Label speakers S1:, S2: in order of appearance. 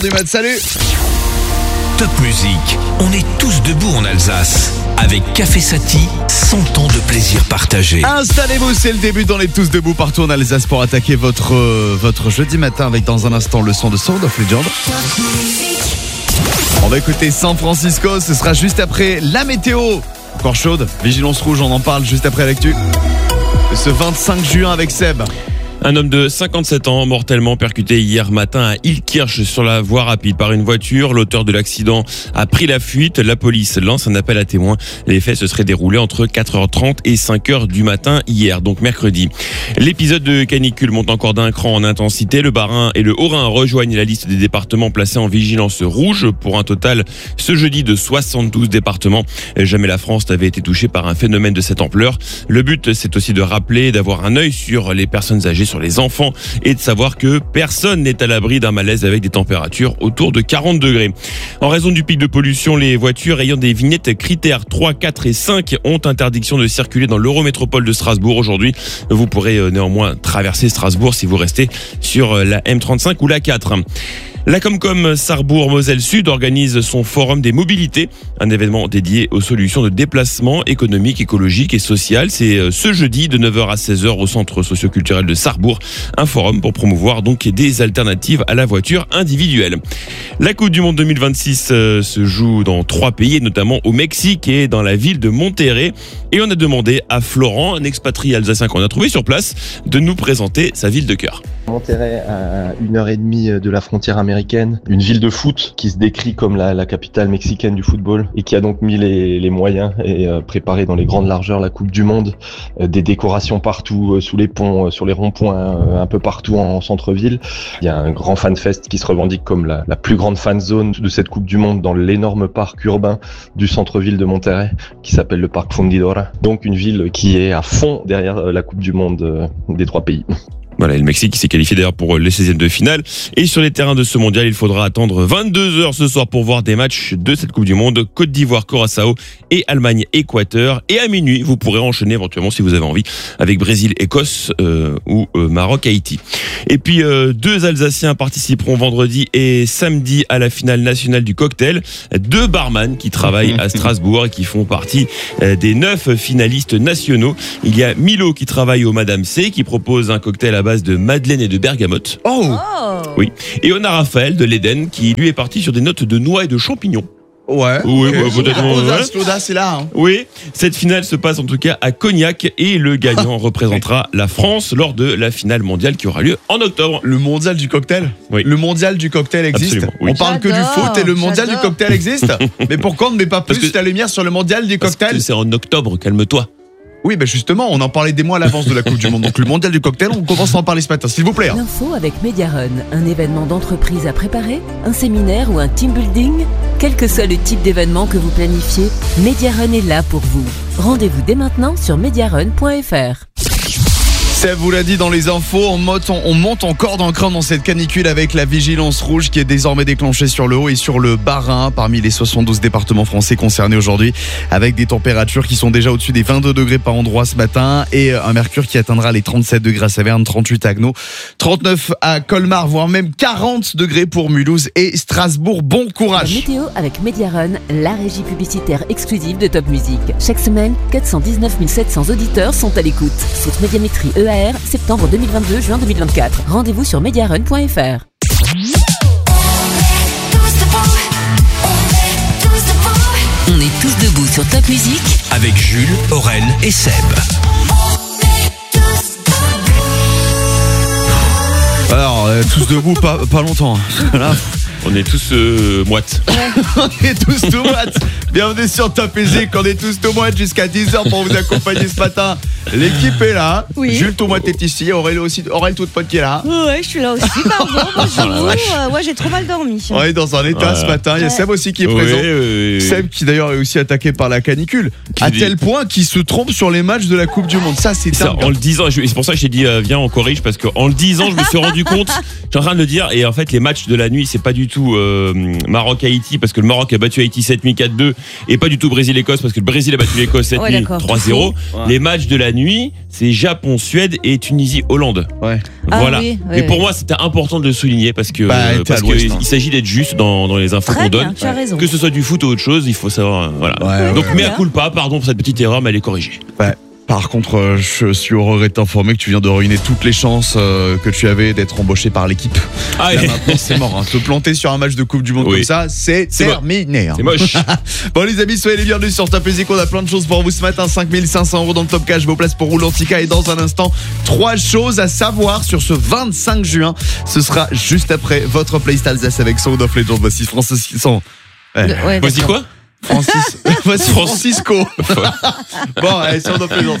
S1: Salut.
S2: Top Musique, on est tous debout en Alsace. Avec Café Sati, 100 ans de plaisir partagé.
S1: Installez-vous, c'est le début dans les Tous Debout partout en Alsace pour attaquer votre jeudi matin avec dans un instant le son de Sound of Legend. On va écouter San Francisco, ce sera juste après la météo. Encore chaude, vigilance rouge, on en parle juste après l'actu. Ce 25 juin avec Seb.
S3: Un homme de 57 ans mortellement percuté hier matin à Illkirch sur la voie rapide par une voiture. L'auteur de l'accident a pris la fuite. La police lance un appel à témoins. Les faits se seraient déroulés entre 4h30 et 5h du matin hier, donc mercredi. L'épisode de canicule monte encore d'un cran en intensité. Le Bas-Rhin et le Haut-Rhin rejoignent la liste des départements placés en vigilance rouge pour un total ce jeudi de 72 départements. Jamais la France n'avait été touchée par un phénomène de cette ampleur. Le but, c'est aussi de rappeler, d'avoir un œil sur les personnes âgées, sur les enfants et de savoir que personne n'est à l'abri d'un malaise avec des températures autour de 40 degrés. En raison du pic de pollution, les voitures ayant des vignettes critères 3, 4 et 5 ont interdiction de circuler dans l'Eurométropole de Strasbourg aujourd'hui. Vous pourrez néanmoins traverser Strasbourg si vous restez sur la M35 ou la 4. La Comcom Sarrebourg-Moselle Sud organise son forum des mobilités, un événement dédié aux solutions de déplacement économique, écologique et social. C'est ce jeudi de 9h à 16h au centre socioculturel de Sarrebourg, un forum pour promouvoir donc des alternatives à la voiture individuelle. La Coupe du Monde 2026 se joue dans 3 pays, notamment au Mexique et dans la ville de Monterrey. Et on a demandé à Florent, un expatrié alsacien qu'on a trouvé sur place, de nous présenter sa ville de cœur.
S4: Monterrey, à 1h30 de la frontière américaine, une ville de foot qui se décrit comme la capitale mexicaine du football et qui a donc mis les moyens et préparé dans les grandes largeurs la Coupe du Monde, des décorations partout, sous les ponts, sur les ronds-points, un peu partout en centre-ville. Il y a un grand fanfest qui se revendique comme la plus grande fan zone de cette Coupe du Monde dans l'énorme parc urbain du centre-ville de Monterrey qui s'appelle le parc Fundidora. Donc une ville qui est à fond derrière la Coupe du Monde des 3 pays.
S3: Voilà, le Mexique qui s'est qualifié d'ailleurs pour les 16e de finale. Et sur les terrains de ce mondial, il faudra attendre 22h ce soir pour voir des matchs de cette Coupe du Monde. Côte d'Ivoire, Curaçao et Allemagne-Équateur. Et à minuit, vous pourrez enchaîner éventuellement si vous avez envie avec Brésil-Écosse ou Maroc-Haïti. Et puis 2 Alsaciens participeront vendredi et samedi à la finale nationale du cocktail. 2 barman qui travaillent à Strasbourg et qui font partie des 9 finalistes nationaux. Il y a Milo qui travaille au Madame C, qui propose un cocktail à base de madeleine et de bergamote.
S1: Oh.
S3: Oui. Et on a Raphaël de l'Éden qui lui est parti sur des notes de noix et de champignons.
S1: Ouais.
S3: Oui,
S1: okay.
S3: Peut-être.
S1: L'audace est là. Hein.
S3: Oui. Cette finale se passe en tout cas à Cognac et le gagnant représentera la France lors de la finale mondiale qui aura lieu en octobre.
S1: Le mondial du cocktail.
S3: Oui.
S1: Le mondial du cocktail existe.
S3: Absolument, oui.
S1: On parle que du foot et le mondial du cocktail existe. Mais pourquoi on ne met pas plus la lumière sur le mondial du cocktail ?
S3: Parce que c'est en octobre, calme-toi.
S1: Oui, bah justement, on en parlait des mois à l'avance de la Coupe du Monde. Donc le mondial du cocktail, on commence à en parler ce matin, s'il vous plaît.
S5: L'info avec Mediarun, un événement d'entreprise à préparer, un séminaire ou un team building. Quel que soit le type d'événement que vous planifiez, Mediarun est là pour vous. Rendez-vous dès maintenant sur mediarun.fr.
S1: Seb vous l'a dit dans les infos, on monte encore d'un cran dans cette canicule avec la vigilance rouge qui est désormais déclenchée sur le Haut et sur le Bas-Rhin parmi les 72 départements français concernés aujourd'hui, avec des températures qui sont déjà au-dessus des 22 degrés par endroit ce matin et un mercure qui atteindra les 37 degrés à Saverne, 38 à Haguenau, 39 à Colmar, voire même 40 degrés pour Mulhouse et Strasbourg. Bon courage.
S5: La météo avec Mediarun, la régie publicitaire exclusive de Top Music. Chaque semaine, 419 700 auditeurs sont à l'écoute. Cette médiamétrie EAR, septembre 2022, juin 2024. Rendez-vous sur mediarun.fr. On est tous debout sur Top Music
S2: avec Jules, Aurel et Seb.
S1: Alors, tous debout, pas longtemps. Là,
S3: on est tous moites.
S1: on est tous tout moites. Bienvenue sur Top Music, on est tous tout moites jusqu'à 10h pour vous accompagner ce matin. L'équipe est là.
S6: Oui.
S1: Jules Toumoite est ici. Aurel aussi. Aurel toute pote qui est là.
S6: Ouais, je suis là aussi. Pardon. Bonjour. Ouais, j'ai trop mal dormi.
S1: On est dans un état ce matin. Il y a Seb aussi qui est présent.
S3: Oui.
S1: Seb qui d'ailleurs est aussi attaqué par la canicule. À tel point qu'il se trompe sur les matchs de la Coupe du Monde. Ça, c'est dingue.
S3: En le disant, c'est pour ça que j'ai dit viens on corrige parce qu'en le disant, je me suis rendu compte. Je suis en train de le dire et en fait les matchs de la nuit, c'est pas du tout Maroc-Haïti parce que le Maroc a battu Haïti 7-0 4-2 et pas du tout Brésil-Écosse parce que le Brésil a battu l'Écosse 7-0
S6: Ouais, d'accord.
S3: 3-0.
S1: Ouais.
S3: Les matchs de la nuit, c'est Japon-Suède et Tunisie-Hollande.
S1: Ouais.
S3: Voilà.
S6: Ah oui,
S3: Mais pour moi, c'était important de le souligner parce que
S1: t'es à l'ouest, hein.
S3: il s'agit d'être juste dans les infos
S6: Très
S3: qu'on
S6: bien,
S3: donne.
S6: tu as raison.
S3: Que ce soit du foot ou autre chose, il faut savoir. Voilà.
S1: Ouais,
S3: Donc,
S1: ouais.
S3: mea culpa, pardon pour cette petite erreur, mais elle est corrigée.
S1: Par contre, je suis au regret de t'informer que tu viens de ruiner toutes les chances que tu avais d'être embauché par l'équipe.
S3: Ah,
S1: Là maintenant, c'est mort. Hein. Te planter sur un match de Coupe du Monde
S3: Oui.
S1: comme ça, c'est
S3: C'est
S1: terminé. Hein.
S3: c'est moche.
S1: Bon les amis, soyez les bienvenus sur Top Music. On a plein de choses pour vous ce matin. 5500 € dans le Top Cash, vos places pour Roulantica. Et dans un instant, 3 choses à savoir sur ce 25 juin. Ce sera juste après votre playlist Alsace avec Sound of Legends. Voici Francisco.
S6: Ouais,
S3: Voici
S6: d'accord.
S3: quoi
S1: Voici Francisco. Bon, allez, Sound of Legends.